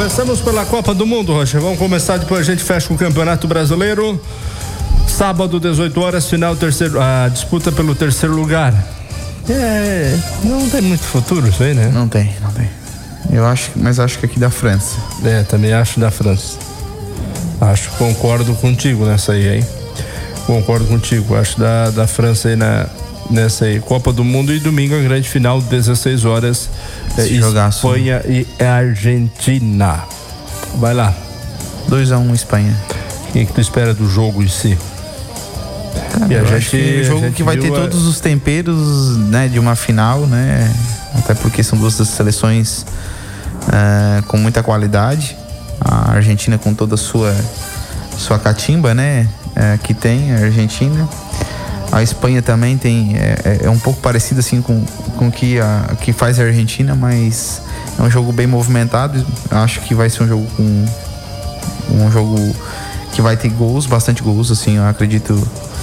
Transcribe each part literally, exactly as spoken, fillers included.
Começamos pela Copa do Mundo, Rocha. Vamos começar, depois a gente fecha com o Campeonato Brasileiro. Sábado, dezoito horas, final, terceiro, a disputa pelo terceiro lugar. É, não tem muito futuro isso aí, né? Não tem, não tem. Eu acho, mas acho que aqui da França. É, também acho da França. Acho, concordo contigo nessa aí, hein? Concordo contigo, acho da, da França aí na, nessa aí. Copa do Mundo e domingo a grande final, dezesseis horas. É, Espanha e Argentina. Vai lá. dois a um Espanha. O que, que tu espera do jogo em si? Cara, e a gente, que é um jogo que vai ter a... todos os temperos, né, de uma final, né? Até porque são duas seleções uh, com muita qualidade. A Argentina com toda a sua sua catimba, né? Uh, que tem a Argentina. A Espanha também tem é, é um pouco parecido assim com com o que a que faz a Argentina, mas é um jogo bem movimentado. Acho que vai ser um jogo com um jogo que vai ter gols, bastante gols, assim. Eu acredito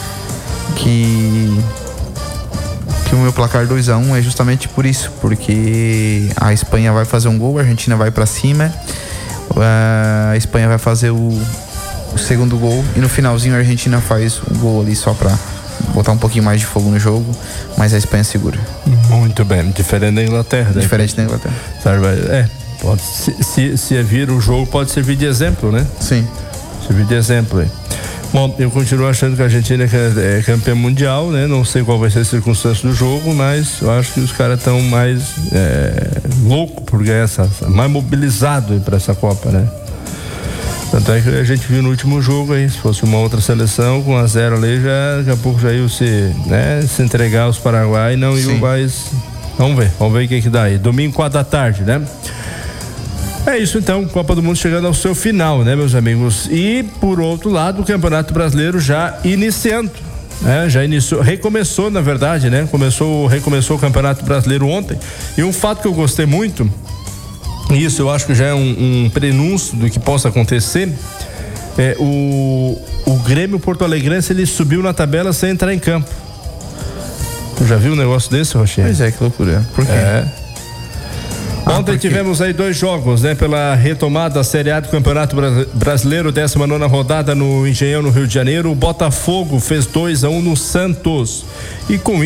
que que o meu placar dois a um é justamente por isso, porque a Espanha vai fazer um gol, a Argentina vai pra cima, a Espanha vai fazer o, o segundo gol e no finalzinho a Argentina faz um gol ali só pra botar um pouquinho mais de fogo no jogo, mas a Espanha segura. Muito bem, diferente da Inglaterra. Diferente da Inglaterra. É, pode, se, se, se vir o jogo pode servir de exemplo, né? Sim. Servir de exemplo aí. Bom, eu continuo achando que a Argentina é campeã mundial, né? Não sei qual vai ser a circunstância do jogo, mas eu acho que os caras estão mais é, loucos por ganhar essa, mais mobilizados para essa Copa, né? Tanto é que a gente viu no último jogo aí, se fosse uma outra seleção com a zero ali, já, daqui a pouco já ia se, né, se entregar aos Paraguai e não iam mais. Vamos ver, vamos ver o que que dá aí. Domingo, quatro da tarde, né? É isso então, Copa do Mundo chegando ao seu final, né, meus amigos? E por outro lado, o Campeonato Brasileiro já iniciando, né? Já iniciou, recomeçou na verdade, né? Começou, recomeçou o Campeonato Brasileiro ontem. E um fato que eu gostei muito, e isso eu acho que já é um, um prenúncio do que possa acontecer, é o, o Grêmio Porto Alegrense, ele subiu na tabela sem entrar em campo. Tu já viu um negócio desse, Rochinha? Pois é, que loucura. Por quê? É. Ah, Ontem porque... tivemos aí dois jogos, né? Pela retomada da Série A do Campeonato Brasileiro, décima nona rodada no Engenhão, no Rio de Janeiro. O Botafogo fez dois a um no Santos. E com